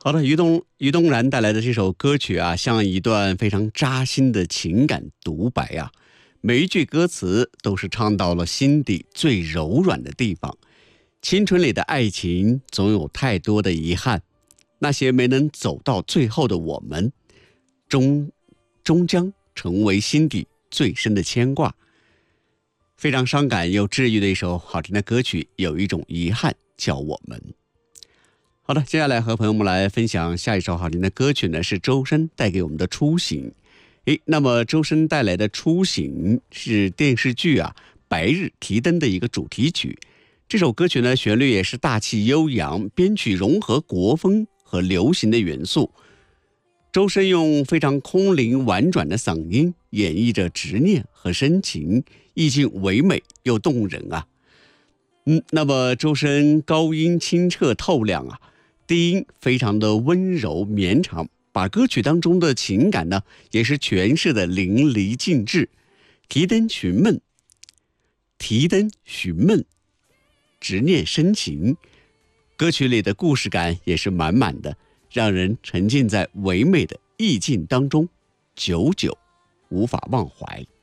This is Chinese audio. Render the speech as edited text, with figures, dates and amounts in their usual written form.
好的，于东然带来的这首歌曲啊，像一段非常扎心的情感独白啊，每一句歌词都是唱到了心底最柔软的地方。青春里的爱情总有太多的遗憾，那些没能走到最后的我们，终将成为心底最深的牵挂。非常伤感又治愈的一首好听的歌曲，有一种遗憾叫我们。好的，接下来和朋友们来分享下一首好听的歌曲呢，是周深带给我们的初醒。那么周深带来的初醒是电视剧啊白日提灯的一个主题曲。这首歌曲呢，旋律也是大气悠扬，编曲融合国风和流行的元素。周深用非常空灵婉转的嗓音演绎着执念和深情，意境唯美又动人啊。那么周深高音清澈透亮啊，低音非常的温柔绵长，把歌曲当中的情感呢也是诠释的淋漓尽致。提灯寻梦，执念深情，歌曲里的故事感也是满满的，让人沉浸在唯美的意境当中，久久无法忘怀。